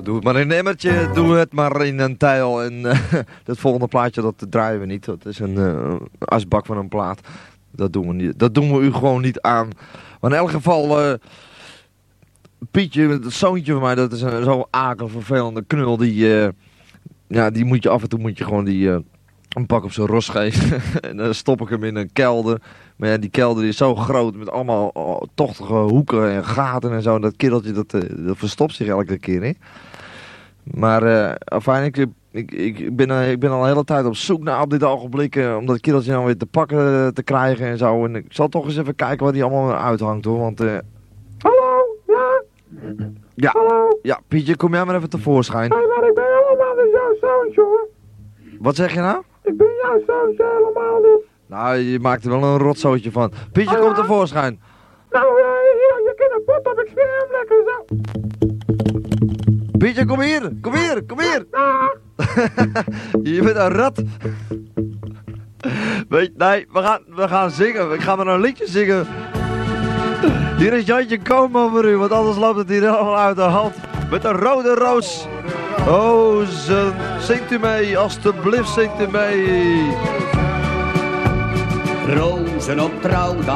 doe het maar in een emmertje, doe het maar in een tijl. En het volgende plaatje, dat draaien we niet. Dat is een asbak van een plaat. Dat doen we niet. Dat doen we u gewoon niet aan. Maar in elk geval, Pietje, het zoontje van mij, dat is zo'n akelig vervelende knul. Die moet je af en toe gewoon een pak op zijn ros geven. En dan stop ik hem in een kelder. Maar ja, die kelder is zo groot met allemaal tochtige hoeken en gaten en zo. Dat kereltje dat verstopt zich elke keer, hè. Maar afijn, ik ben al de hele tijd op zoek naar op dit ogenblik om dat kereltje nou weer te pakken te krijgen en zo. En ik zal toch eens even kijken wat hij allemaal uithangt, hoor. Want, Hallo, ja? ja, Hallo? ja, Pietje, kom jij maar even tevoorschijn. Hé, maar ik ben helemaal niet jouw zoontje, hoor. Wat zeg je nou? Ik ben jouw zoontje helemaal niet. Nou, je maakt er wel een rotzootje van. Pietje, kom tevoorschijn. Nou, hier, je kan een pot op, ik smeer hem lekker zo. Pietje, kom hier. Ah, Je bent een rat. Nee, we gaan zingen. Ik ga maar een liedje zingen. Hier is Jantje Koopman voor u, want anders loopt het hier allemaal uit de hand. Met een rode roos. Oh, zingt u mee, alstublieft zingt u mee. Rozen op trouwdag.